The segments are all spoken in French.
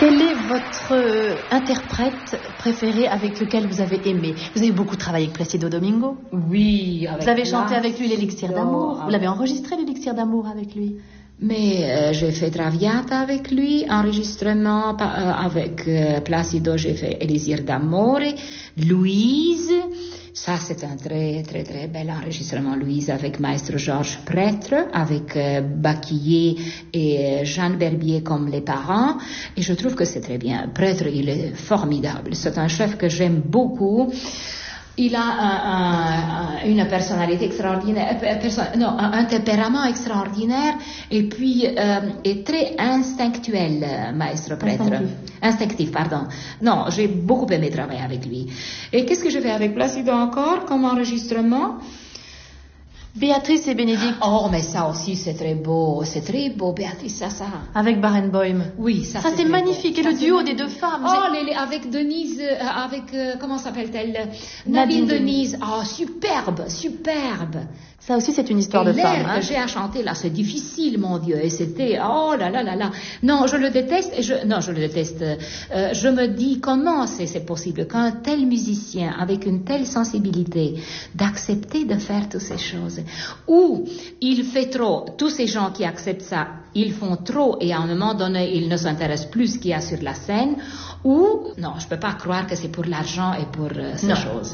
Quel est votre interprète préféré avec lequel vous avez aimé? Vous avez beaucoup travaillé avec Plácido Domingo. Oui, avec vous avez chanté avec lui l'Élixir d'amour. Vous l'avez enregistré l'Élixir d'amour avec lui. Mais j'ai fait Traviata avec lui, enregistrement avec Plácido, j'ai fait Élixir d'Amore, Louise. Ça, c'est un très, très, très bel enregistrement, Louise, avec maestro Georges Prêtre, avec Baquillet et Jeanne Berbier comme les parents. Et je trouve que c'est très bien. Prêtre, il est formidable. C'est un chef que j'aime beaucoup. Il a une personnalité extraordinaire, un tempérament extraordinaire et puis est très instinctuel, maestro Prêtre. Instinctif, pardon. Non, j'ai beaucoup aimé travailler avec lui. Et qu'est-ce que je fais avec Plácido encore comme enregistrement? Béatrice et Bénédicte. Oh, mais ça aussi, c'est très beau, Béatrice, ça. Avec Barenboim. Oui, ça c'est magnifique. Beau. Et le duo des deux femmes. Oh, avec Denise, comment s'appelle-t-elle? Nadine Denise. Oh, superbe. Ça aussi, c'est une histoire de femme. L'air que j'ai à chanter, là, c'est difficile, mon Dieu. Et c'était, oh là là là là. Non, je le déteste. Je me dis, comment c'est possible qu'un tel musicien, avec une telle sensibilité, d'accepter de faire toutes ces choses, ou il fait trop, tous ces gens qui acceptent ça, ils font trop et à un moment donné, ils ne s'intéressent plus ce qu'il y a sur la scène, ou, non, je peux pas croire que c'est pour l'argent et pour ces choses.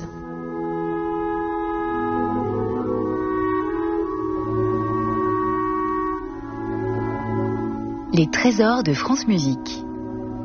Les trésors de France Musique.